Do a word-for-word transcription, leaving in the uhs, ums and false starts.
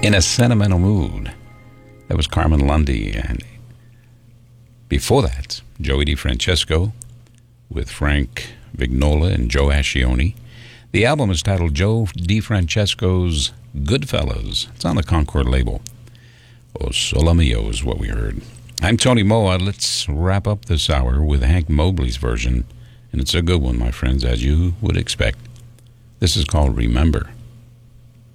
In a Sentimental Mood. That was Carmen Lundy. And before that, Joey DeFrancesco with Frank Vignola and Joe Ascioni. The album is titled Joe DeFrancesco's Goodfellas. It's on the Concord label. Oh, Solo Mio is what we heard. I'm Tony Moa. Let's wrap up this hour with Hank Mobley's version. And it's a good one, my friends, as you would expect. This is called Remember.